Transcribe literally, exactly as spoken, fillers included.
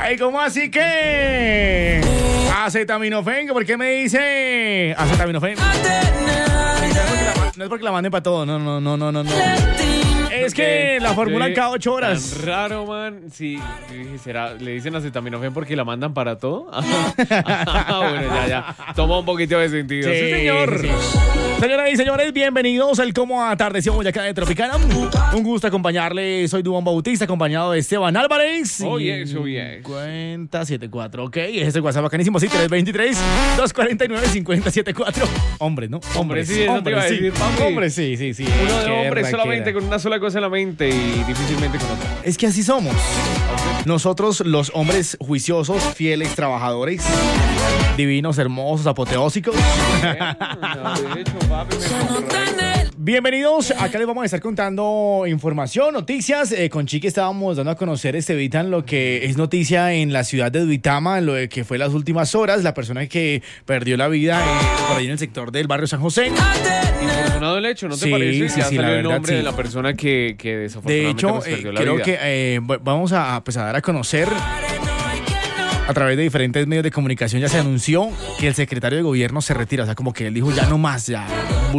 Ay, ¿cómo así que? Acetaminofén, ¿por qué me dice acetaminofén? No es porque la manden para todo, no, no, no, no, no. Es que la formulan cada ocho horas. Tan raro, man. Sí, ¿será? ¿Le dicen acetaminofén porque la mandan para todo? Bueno, ya, ya. Toma un poquito de sentido. Sí, sí señor. Sí, sí. Señoras y señores, bienvenidos al Como Atardeció Boyacá de Tropicana. Un gusto acompañarles. Soy Duván Bautista, acompañado de Esteban Álvarez. Oye, eso bien. cincuenta setenta y cuatro, ok. Ese es el WhatsApp bacanísimo, sí, tres dos tres, dos cuatro nueve, cinco cero siete cuatro. Hombre, ¿no? Hombre, sí, eso te iba a decir, papi. Hombre, sí, sí, sí. Uno de Qué hombre raquera. solamente con una sola cosa en la mente y difícilmente con otra. Es que así somos. Nosotros, los hombres juiciosos, fieles, trabajadores, divinos, hermosos, apoteósicos. No, de hecho, papi, me Bienvenidos, acá les vamos a estar contando información, noticias. Eh, con Chiqui estábamos dando a conocer, Estevitan, lo que es noticia en la ciudad de Duitama, lo de que fue las últimas horas, la persona que perdió la vida eh, por ahí en el sector del barrio San José. Infortunado el hecho, ¿no te Sí, parece? sí, Ya sí, salió la el verdad, nombre sí. de la persona que, que De desafortunadamente hecho, pues, eh, perdió la creo vida. que eh, vamos a, pues, a dar a conocer a través de diferentes medios de comunicación. Ya se anunció que el secretario de gobierno se retira, o sea, como que él dijo ya no más, ya